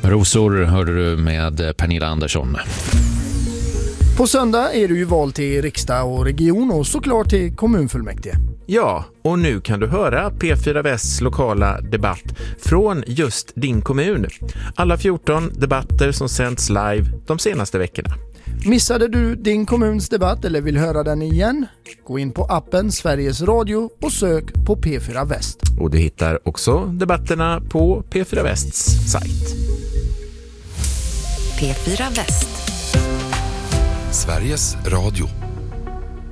Rosor hörde du med Pernilla Andersson. På söndag är det ju val till riksdag och region och såklart till kommunfullmäktige. Ja, och nu kan du höra P4 Västs lokala debatt från just din kommun. Alla 14 debatter som sänds live de senaste veckorna. Missade du din kommuns debatt eller vill höra den igen? Gå in på appen Sveriges Radio och sök på P4 Väst. Och du hittar också debatterna på P4 Västs sajt. P4 Väst. Sveriges Radio.